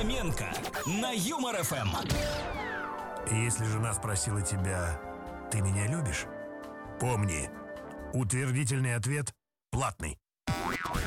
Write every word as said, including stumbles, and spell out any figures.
Фоменко на Юмор эф эм. Если жена спросила тебя: «Ты меня любишь?» Помни, утвердительный ответ платный.